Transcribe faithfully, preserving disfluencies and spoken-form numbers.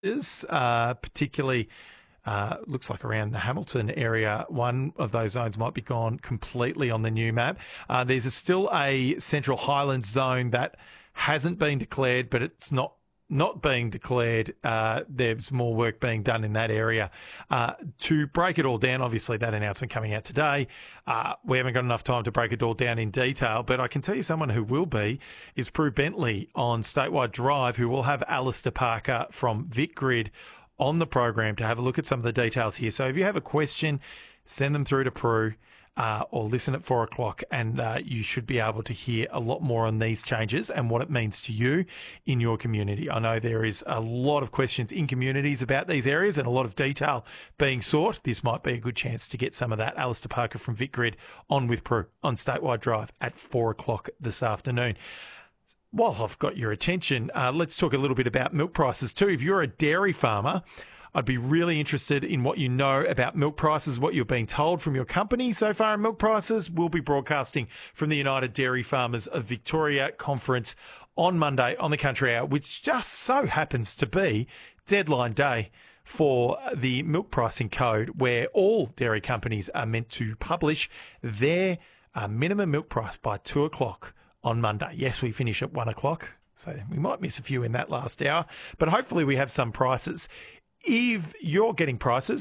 is uh, particularly uh, looks like around the Hamilton area. One of those zones might be gone completely on the new map. Uh, there's a, still a Central Highlands zone that hasn't been declared, but it's not not being declared. Uh, there's more work being done in that area. Uh, to break it all down, obviously that announcement coming out today, uh, we haven't got enough time to break it all down in detail, but I can tell you someone who will be is Prue Bentley on Statewide Drive, who will have Alistair Parker from VicGrid on the program to have a look at some of the details here. So if you have a question, send them through to Prue. Uh, or listen at four o'clock, and uh, you should be able to hear a lot more on these changes and what it means to you in your community. I know there is a lot of questions in communities about these areas and a lot of detail being sought. This might be a good chance to get some of that. Alistair Parker from VicGrid on with Prue on Statewide Drive at four o'clock this afternoon. While I've got your attention, uh, let's talk a little bit about milk prices too. If you're a dairy farmer, I'd be really interested in what you know about milk prices, what you're being told from your company so far in milk prices. We'll be broadcasting from the United Dairy Farmers of Victoria conference on Monday on the Country Hour, which just so happens to be deadline day for the milk pricing code, where all dairy companies are meant to publish their uh, minimum milk price by two o'clock on Monday. Yes, we finish at one o'clock, so we might miss a few in that last hour, but hopefully we have some prices. If you're getting prices